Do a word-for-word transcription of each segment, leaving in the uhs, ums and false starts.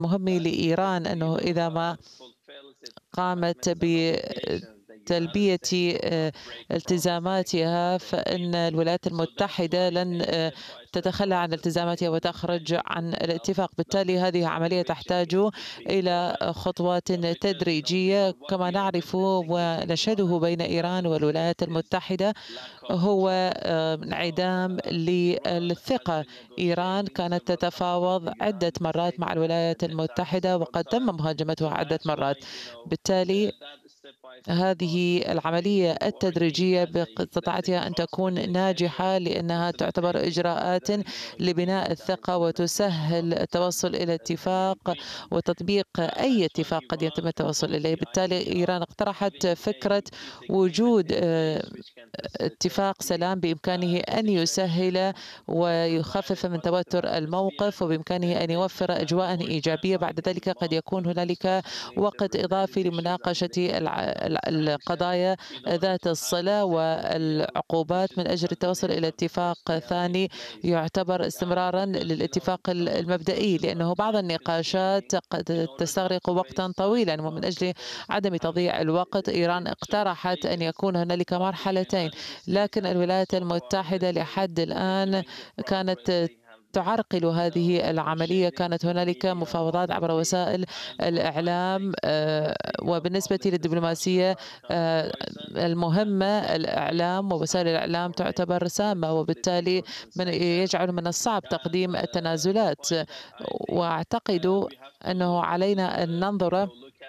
مهم لإيران أنه إذا ما قامت بتلبية التزاماتها فإن الولايات المتحدة لن تتخلى عن التزاماتها وتخرج عن الاتفاق. بالتالي هذه عملية تحتاج إلى خطوات تدريجية. كما نعرف ونشهده بين إيران والولايات المتحدة هو انعدام للثقة. إيران كانت تتفاوض عدة مرات مع الولايات المتحدة وقد تم مهاجمتها عدة مرات. بالتالي هذه العملية التدريجية باستطاعتها أن تكون ناجحة لأنها تعتبر إجراءات لبناء الثقة وتسهل التوصل إلى اتفاق وتطبيق أي اتفاق قد يتم التوصل إليه. بالتالي إيران اقترحت فكرة وجود اتفاق سلام بإمكانه أن يسهل ويخفف من توتر الموقف وبإمكانه أن يوفر أجواء إيجابية. بعد ذلك قد يكون هنالك وقت إضافي لمناقشة القضايا ذات الصلة والعقوبات من أجل التوصل إلى اتفاق ثاني يعتبر استمرارا للاتفاق المبدئي، لأنه بعض النقاشات قد تستغرق وقتا طويلا. ومن أجل عدم تضييع الوقت إيران اقترحت أن يكون هنالك مرحلتين، لكن الولايات المتحدة لحد الآن كانت تعرقل هذه العملية. كانت هنالك مفاوضات عبر وسائل الإعلام، وبالنسبة للدبلوماسية المهمة الإعلام ووسائل الإعلام تعتبر سامة، وبالتالي من يجعل من الصعب تقديم التنازلات. وأعتقد أنه علينا أن ننظر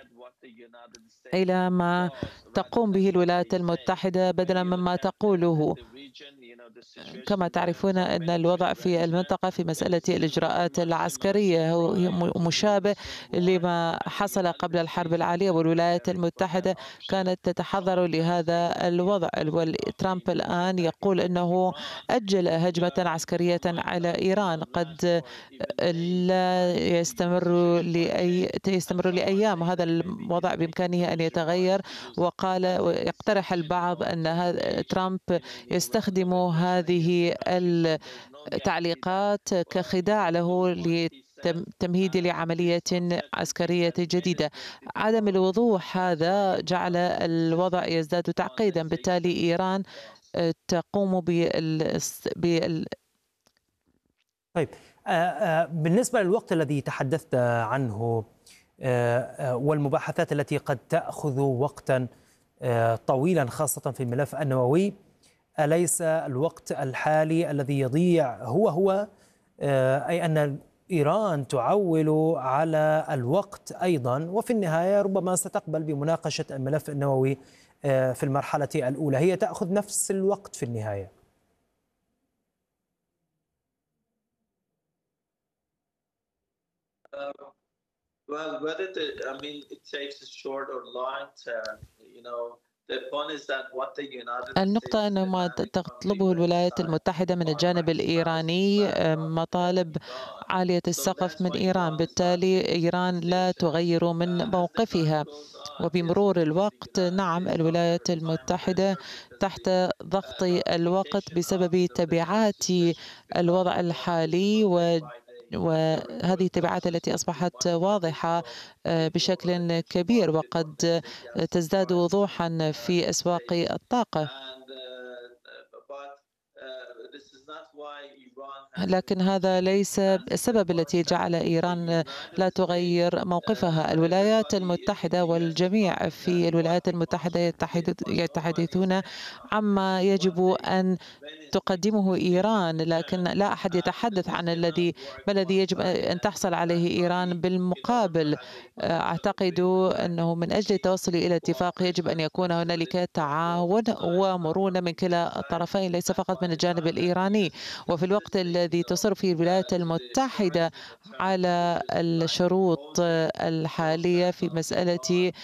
إلى ما تقوم به الولايات المتحدة بدلا مما تقوله. كما تعرفون أن الوضع في المنطقة في مسألة الإجراءات العسكرية هو مشابه لما حصل قبل الحرب العالية، والولايات المتحدة كانت تتحضر لهذا الوضع. وترامب الآن يقول أنه أجل هجمة عسكرية على إيران قد لا يستمر لأي يستمر لأيام. هذا الوضع بإمكانه أن يتغير. وقال ويقترح البعض أن ترامب يستخدم هذه التعليقات كخداع له لتمهيد لعملية عسكرية جديدة. عدم الوضوح هذا جعل الوضع يزداد تعقيدا. بالتالي إيران تقوم بال بال طيب، بالنسبة للوقت الذي تحدثت عنه والمباحثات التي قد تأخذ وقتا طويلا خاصة في الملف النووي، أليس الوقت الحالي الذي يضيع هو هو أي أن إيران تعول على الوقت أيضا، وفي النهاية ربما ستقبل بمناقشة الملف النووي في المرحلة الأولى، هي تأخذ نفس الوقت في النهاية؟ Well, whether the, I mean, it takes a short or long term, you know, the point is that what the United States النقطة أن ما تطلبه الولايات المتحدة من الجانب الإيراني مطالب عالية السقف من إيران. بالتالي إيران لا تغير من موقفها. وبمرور الوقت نعم الولايات المتحدة تحت ضغط الوقت بسبب تبعات الوضع الحالي و وهذه التبعات التي أصبحت واضحة بشكل كبير وقد تزداد وضوحا في أسواق الطاقة. لكن هذا ليس السبب الذي جعل إيران لا تغير موقفها. الولايات المتحدة والجميع في الولايات المتحدة يتحدثون عما يجب أن تقدمه إيران، لكن لا أحد يتحدث عن الذي ما الذي يجب أن تحصل عليه إيران بالمقابل. أعتقد أنه من أجل التوصل إلى اتفاق يجب أن يكون هنالك تعاون ومرونة من كلا الطرفين ليس فقط من الجانب الإيراني. وفي الوقت الذي تصر فيه الولايات المتحدة على الشروط الحالية في مسألة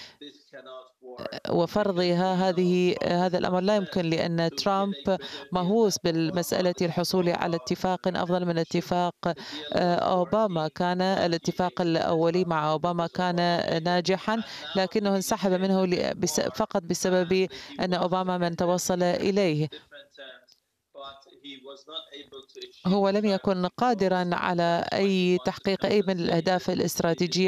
وفرضها هذه هذا الأمر لا يمكن، لأن ترامب مهووس بالمسألة الحصول على اتفاق أفضل من اتفاق أوباما. كان الاتفاق الأولي مع أوباما كان ناجحا لكنه انسحب منه فقط بسبب أن أوباما من توصل إليه. هو لم يكن قادرا على أي تحقيق أي من الأهداف الاستراتيجية